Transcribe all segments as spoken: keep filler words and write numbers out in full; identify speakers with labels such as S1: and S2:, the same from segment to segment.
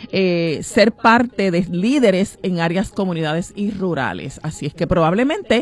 S1: eh, ser parte de líderes en áreas, comunidades y rurales. Así es que probablemente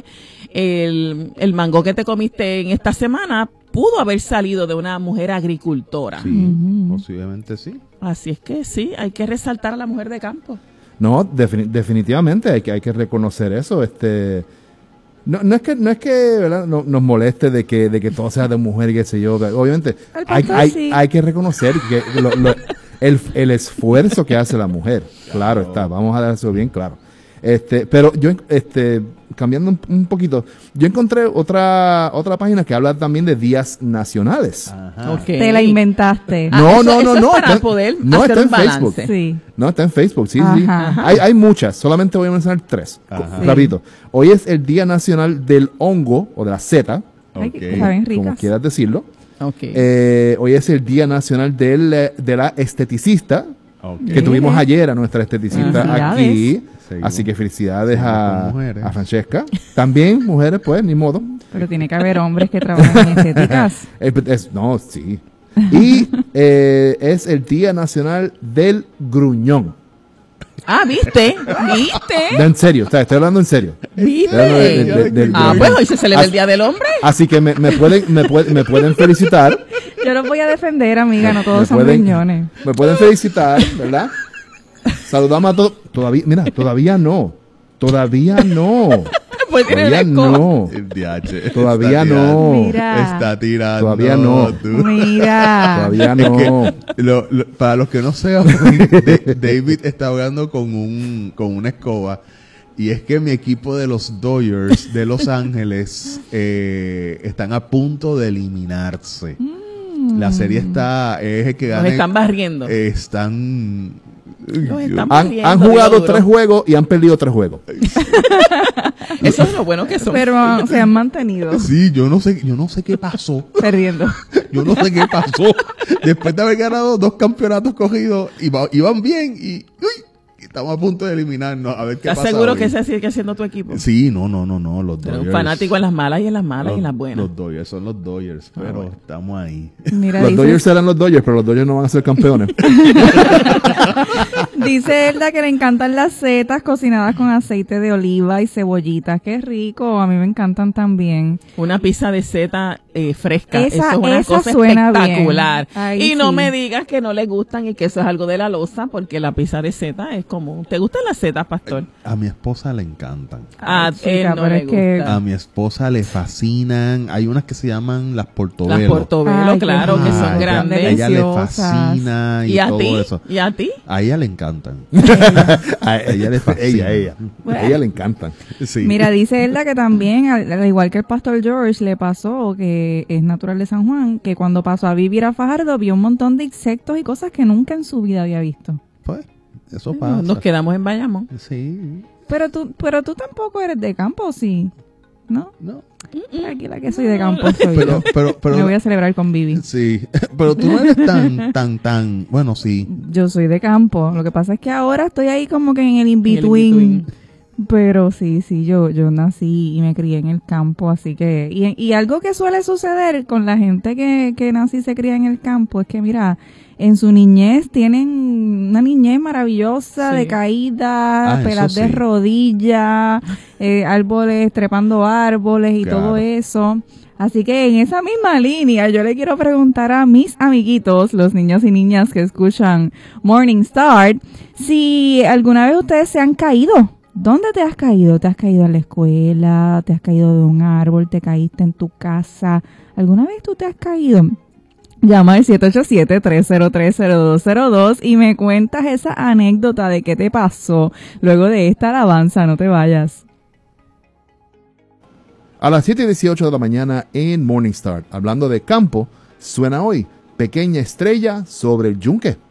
S1: el, el mango que te comiste en esta semana pudo haber salido de una mujer agricultora.
S2: Sí, uh-huh. Posiblemente sí.
S1: Así es que sí, hay que resaltar a la mujer de campo.
S3: No, defini- definitivamente hay que, hay que reconocer eso. Este, no, no es que, no es que ¿verdad? No, nos moleste de que, de que todo sea de mujer y qué sé yo. Obviamente hay, hay, sí. hay que reconocer que lo, lo, el, el esfuerzo que hace la mujer. Claro, claro está, vamos a dar eso bien claro. Este, pero yo, este, cambiando un, un poquito, yo encontré otra otra página que habla también de días nacionales.
S4: Ajá. Okay. Te la inventaste.
S3: No,
S1: ah, eso,
S3: no, no,
S1: eso
S3: no.
S1: Para
S3: está,
S1: poder
S3: no
S1: hacer
S3: está en
S1: balance.
S3: Facebook.
S4: Sí.
S3: No está en Facebook, sí,
S4: Ajá.
S3: sí.
S4: Ajá.
S3: Hay, hay muchas. Solamente voy a mencionar tres. Sí. Rapidito. Hoy es el Día Nacional del Hongo o de la seta.
S4: Ay, okay. Está bien ricas.
S3: Como quieras decirlo.
S1: Okay.
S3: Eh, hoy es el Día Nacional del, de la esteticista. Okay. Que tuvimos ayer a nuestra esteticista uh-huh. aquí. Seguimos. Así que felicidades a, a Francesca. También mujeres, pues, ni modo.
S4: Pero tiene que haber hombres que trabajan en estéticas.
S3: es, es, no, sí. Y eh, es el Día Nacional del Gruñón.
S1: Ah, ¿viste? ¿Viste?
S3: De, en serio, o sea, estoy hablando en serio.
S1: ¿Viste?
S3: De, de, de, de,
S1: ah,
S3: de,
S1: pues hoy se celebra el Día del Hombre.
S3: Así que me, me, pueden, me, pueden, me pueden felicitar.
S4: Yo los voy a defender, amiga, no todos
S3: me
S4: son
S3: pueden,
S4: gruñones.
S3: Me pueden felicitar, ¿verdad? Saludamos a todos. Todavía, mira, todavía no. Todavía no.
S1: Pues
S3: todavía no. Todavía
S2: está
S3: no.
S4: Mira.
S2: Está tirando.
S3: Todavía no.
S2: Tú.
S4: Mira.
S3: Todavía no.
S2: Es que, lo, lo, para los que no sepan, David está hablando con un con una escoba. Y es que mi equipo de los Dodgers de Los Ángeles eh, están a punto de eliminarse. Mm. La serie está, es el que gana.
S1: Los están barriendo.
S2: Eh, están...
S1: Los están
S3: han, han jugado tres juegos y han perdido tres juegos.
S1: Eso es lo bueno que son.
S4: Pero uh, se han mantenido.
S2: Sí, yo no sé, yo no sé qué pasó.
S4: Perdiendo.
S2: Yo no sé qué pasó. Después de haber ganado dos campeonatos cogidos, iba, iban bien y... Uy, estamos a punto de eliminarnos. A ver qué
S1: ¿Estás
S2: pasa
S1: seguro
S2: hoy?
S1: que ese sigue siendo tu equipo?
S2: Sí, no, no, no, no. Los Dodgers.
S1: Un fanático en las malas y en las malas
S2: los,
S1: y en las buenas.
S2: Los Dodgers son los Dodgers, ah, pero bueno. Estamos ahí.
S4: Mira,
S3: los
S4: dice...
S3: Dodgers serán los Dodgers, pero los Dodgers no van a ser campeones.
S4: Dice Elda que le encantan las setas cocinadas con aceite de oliva y cebollitas. Qué rico, a mí me encantan también.
S1: Una pizza de seta eh, fresca,
S4: esa,
S1: eso es una
S4: esa
S1: cosa
S4: suena
S1: espectacular.
S4: Ay,
S1: y no
S4: sí.
S1: me digas que no le gustan y que eso es algo de la loza, porque la pizza de seta es común. ¿Te gustan las setas, pastor?
S2: A mi esposa le encantan.
S1: A
S4: Ay,
S1: él
S4: chica,
S1: no
S4: pero
S1: le
S4: es que-
S1: gusta.
S2: A mi esposa le fascinan. Hay unas que se llaman las portobelo.
S1: Las portobelo,
S4: Ay,
S1: claro,
S4: qué
S1: que
S2: Ah,
S1: son
S2: ella-
S1: grandes.
S2: A ella le
S4: Deliciosas.
S2: fascina y,
S1: ¿Y a
S2: todo
S1: ti?
S2: eso.
S1: ¿Y a ti?
S2: A ella le encantan.
S3: A
S2: ella le fascina.
S3: ella, ella.
S4: Bueno.
S3: A ella le encantan.
S2: Sí.
S4: Mira, dice Elda que también, al, al igual que el pastor George, le pasó, que es natural de San Juan, que cuando pasó a vivir a Fajardo vio un montón de insectos y cosas que nunca en su vida había visto.
S2: Pues, eso pasa.
S1: Nos quedamos en Bayamón.
S2: Sí.
S4: Pero tú, pero tú tampoco eres de campo, ¿sí? ¿No?
S2: No.
S4: Tranquila que soy de campo, soy
S2: Pero,
S4: yo.
S2: pero, pero.
S4: Me voy a celebrar con Vivi.
S2: Sí. Pero tú no eres tan, tan, tan. Bueno, sí.
S4: Yo soy de campo. Lo que pasa es que ahora estoy ahí como que en el in-between.
S1: in-between.
S4: Pero sí, sí, yo yo nací y me crié en el campo, así que... Y, y algo que suele suceder con la gente que, que nace y se cría en el campo es que, mira, en su niñez tienen una niñez maravillosa,
S1: Sí.
S4: de caídas,
S2: Ah,
S4: pelas
S2: eso
S4: de
S2: sí.
S4: rodillas, eh, árboles, trepando árboles y
S2: Claro.
S4: todo eso. Así que en esa misma línea yo le quiero preguntar a mis amiguitos, los niños y niñas que escuchan Morning Start, si alguna vez ustedes se han caído. ¿Dónde te has caído? ¿Te has caído en la escuela? ¿Te has caído de un árbol? ¿Te caíste en tu casa? ¿Alguna vez tú te has caído? Llama al siete ocho siete, tres cero tres, cero dos cero dos y me cuentas esa anécdota de qué te pasó luego de esta alabanza. No te vayas.
S3: A las siete y dieciocho de la mañana en Morning Start, hablando de campo, suena hoy Pequeña Estrella sobre el Yunque.